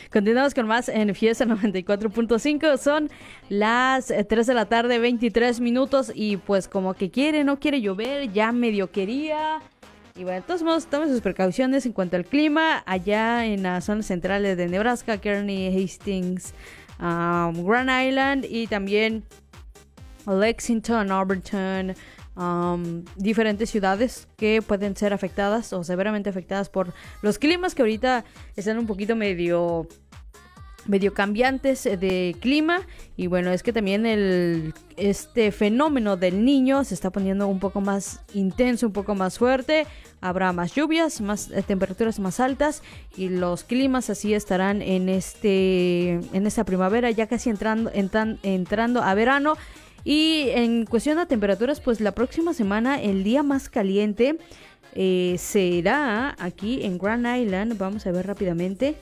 Continuamos con más en Fiesta 94.5. Son las 3 de la tarde, 23 minutos. Y pues como que no quiere llover, ya medio quería. Y bueno, de todos modos, tomen sus precauciones en cuanto al clima. Allá en las zonas centrales de Nebraska, Kearney, Hastings, Grand Island y también Lexington, Overton, diferentes ciudades que pueden ser afectadas o severamente afectadas por los climas que ahorita están un poquito medio cambiantes de clima. Y bueno, es que también este fenómeno del Niño se está poniendo un poco más intenso, un poco más fuerte. Habrá más lluvias, más temperaturas más altas y los climas así estarán en esta primavera, ya casi entrando a verano. Y en cuestión de temperaturas, pues la próxima semana el día más caliente será aquí en Grand Island. Vamos a ver rápidamente.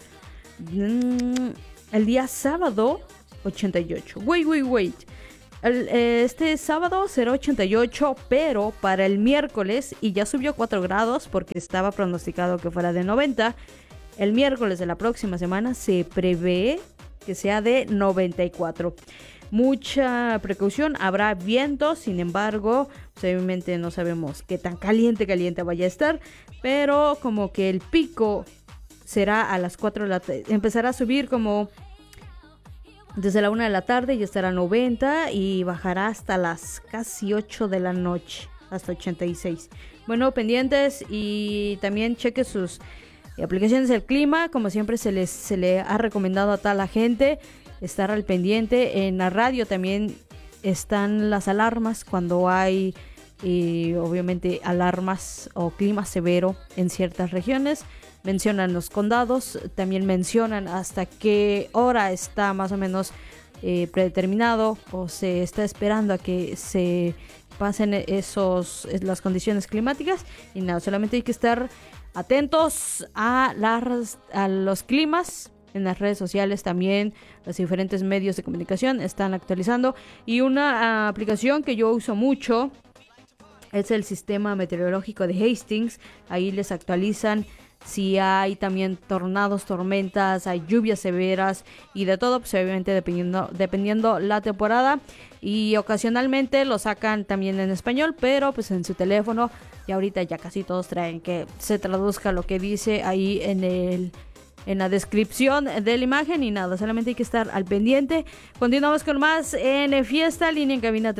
El día sábado, 88. Wait. Este sábado será 88, pero para el miércoles, y ya subió 4 grados porque estaba pronosticado que fuera de 90. El miércoles de la próxima semana se prevé que sea de 94. Mucha precaución, habrá viento, sin embargo, pues obviamente no sabemos qué tan caliente vaya a estar, pero como que el pico será a las 4 de la tarde, empezará a subir como desde la 1 de la tarde y estará a 90 y bajará hasta las casi 8 de la noche, hasta 86. Bueno, pendientes y también cheque sus aplicaciones del clima, como siempre se le ha recomendado a toda la gente estar al pendiente. En la radio también están las alarmas cuando hay obviamente alarmas o clima severo en ciertas regiones. Mencionan los condados, también mencionan hasta qué hora está más o menos predeterminado o se está esperando a que se pasen las condiciones climáticas. Y nada, solamente hay que estar atentos a los climas. En las redes sociales también los diferentes medios de comunicación están actualizando. Y una aplicación que yo uso mucho es el sistema meteorológico de Hastings. Ahí les actualizan si hay también tornados, tormentas, hay lluvias severas y de todo, pues obviamente dependiendo la temporada. Y ocasionalmente lo sacan también en español, pero pues en su teléfono. Y ahorita ya casi todos traen que se traduzca lo que dice ahí en la descripción de la imagen. Y nada, solamente hay que estar al pendiente. Continuamos con más en Fiesta, línea en cabina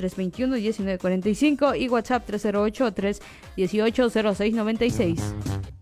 308-321-1945 y WhatsApp 308-318-0696.